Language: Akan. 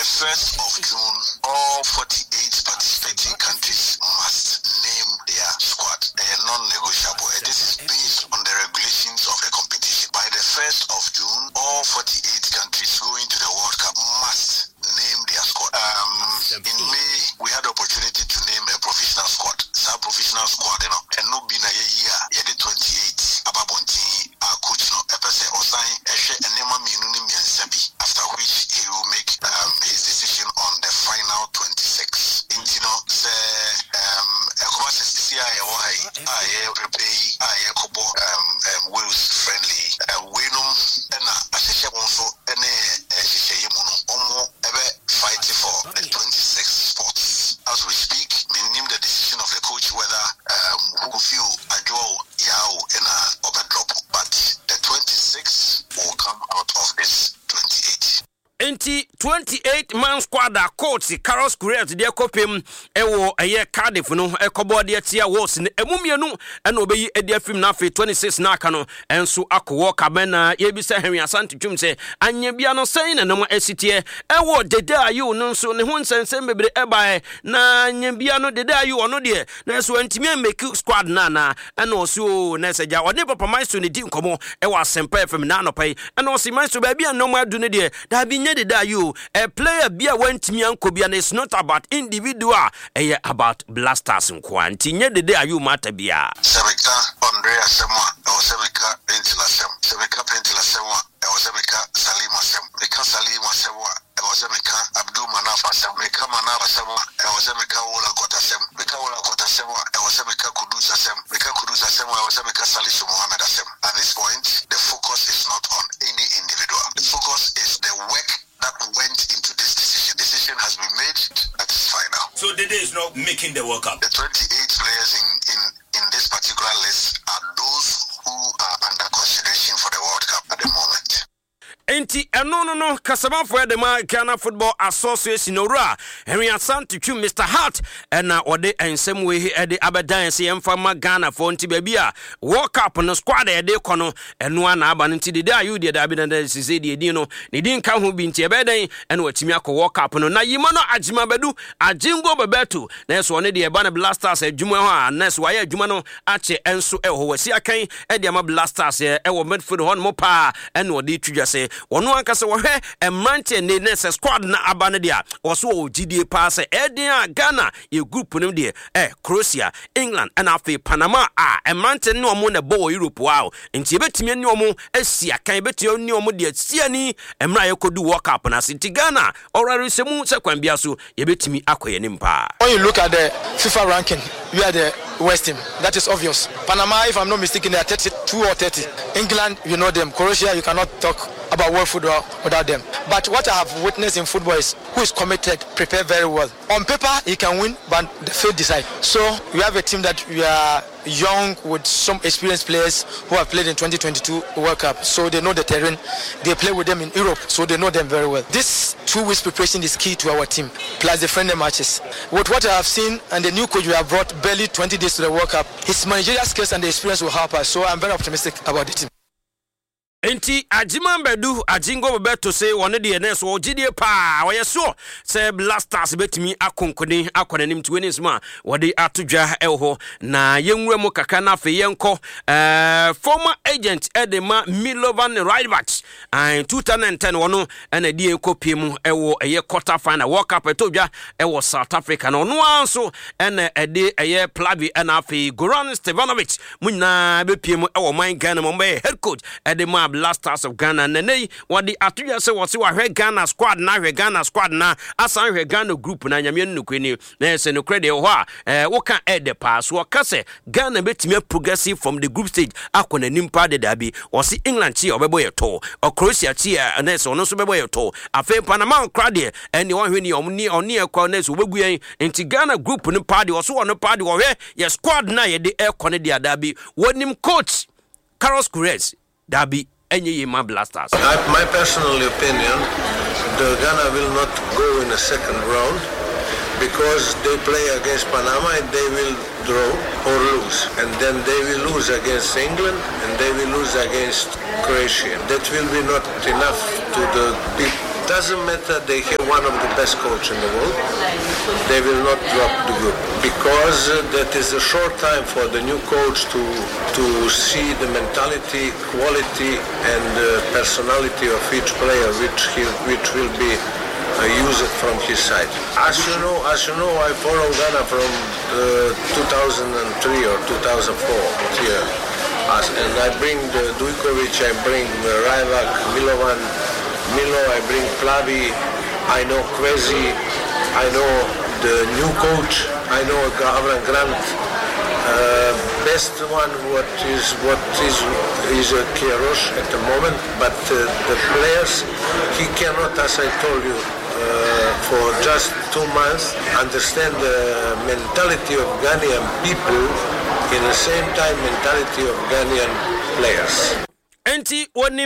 1st of June, all 48 participating countries must name their squad. They are non-negotiable. This is based on the regulations of the competition. By the 1st of June, all 48 countries going to the World Cup must name their squad. In May, we had the opportunity to name a professional squad. It's a professional squad, and no be na year, the 28 Ababonti, our coach, after which he will make his decision on the final 26. Wales friendly. Fighting for the 26 spots. As we speak, we name the decision of the coach whether who feel Ajo Yao in a overdrop, but the 26 will come out of this 28. 28-man squad coach Carlos Queiroz de kopem ewo eye Cardiff no ekobo de tia Wolves ne emumienu ena obeyi ediafim na fe 26 na aka no enso akowo kabena ye bi se Henry Asante twum se anya bia no sen na no esitie ewo Dede Ayew no nso ne ho nsensem bebre ebae na anya bia no Dede Ayew ono de na so antimi make squad na ena oso na seja one papa maiso ne di nkomo ewo Asempa FM na anopai ena osi maiso ba bia no adu ne de da bi Dede Ayew a player bia wentimi ankobia na it's not about individual about blasters nkwanti nye Dede Ayew mata bia Sebeka Andrea Semwa o Sebeka Pentila Semwa o Sebeka Salima Semwa Beka Salima Semwa o Sebeka Abdul Manaf Semwa Beka Manaf Semwa o Sebeka Wola Kota Semwa Beka Wola Kota Semwa o Sebeka Kudusa Semwa Beka Kudusa Semwa o Sebeka Salisu Mohammed Semwa. At this point, the focus is not on any individual. The focus is the work that went into this decision. Decision has been made. That is final. So Dede is not making the World Cup. The 28 players in this particular list are those who are under consideration for the World Cup at the moment. Enti no kasama for the Ghana Football Association ora Henry Asante twum Mr. Hart na ode ensem we de abedan se yemfa Ghana for nti bia World Cup no squad e de kono eno na aba nti Dede Ayew de da bi na se de di no ne din ka ho bi nti ebedan ena watimi akọ World Cup no na yima no agima bedu agingo bebetu na so ne de eba na Blasters adwuma ho a na so waye adwuma no ache enso e ho wasi akan e de ama Blasters e wo midfield ho no pa ena ode twidwa se ono ankase wo hwe emrante ne nese squad na abane dia oso o gidie pass edin Ghana ye group nim de Croatia, England and afi Panama emrante ne omo na bo Europe wow nti betimi ne omo asia kan betimi ne omo de asiani emra ye kodu World Cup na City Ghana already semu sekwan bia so ye betimi akoye nimpa. When you look at the FIFA ranking, we are the West team. That is obvious. Panama, if I'm not mistaken, they are 32 or 30. England, you know them. Croatia, you cannot talk about world football without them. But what I have witnessed in football is who is committed, prepare very well. On paper, he can win, but the field decide. So we have a team that we are young with some experienced players who have played in 2022 World Cup. So they know the terrain. They play with them in Europe, so they know them very well. This 2 weeks preparation is key to our team, plus the friendly matches. With what I have seen and the new coach we have brought barely 20 days to the World Cup, his managerial skills and the experience will help us. So I'm very optimistic about the team. Enti agima bedu agingo bebeto se wone de ne so gidie pa wo yeso se Blasters betimi akonkoni akonanim tuweni sma wode atodwa eho na yenwura mu kaka na fe yenko former agent Edema Milovan Rajevic 2010 wono ena die kopiem ewo eye quarter final World Cup etodwa ewo South Africa na ono anso ena ede eye Plavi ena fe Goran Stevanovic munna bepiem ewo man Ghana mo head coach Edema Blasters of Ghana nene wadi atuya se wose wa hwe Ghana squad na asan hwe Ghana group na nyame nukweni na se no credit ho a woka ede pass wo kase Ghana betime progressive from the group stage akona nimpa de dabi wose England chi obebo yeto o Croatia chi na se ono so bebo yeto afa Panama crowd ene won hwe ni omni oni ekwa na se obegu yen enti Ghana group ni party wose wono party wo hwe ye squad na ye de ekone de dabi wonim coach Carlos Queiroz dabi my Blasters. My personal opinion, the Ghana will not go in a second round because they play against Panama and they will draw or lose. And then they will lose against England and they will lose against Croatia. That will be not enough to Doesn't matter they have one of the best coach in the world, they will not drop the group because that is a short time for the new coach to see the mentality, quality and personality of each player which will be used from his side. As you know, I follow Ghana from 2003 or 2004 here. And I bring the Dujkovic, I bring Rajak, Milovan, Milo, I bring Plavi, I know Kwesi, I know the new coach, I know Avram Grant. Best one what is Queiroz at the moment, but the players he cannot, as I told you, for just 2 months understand the mentality of Ghanaian people in the same time mentality of Ghanaian players.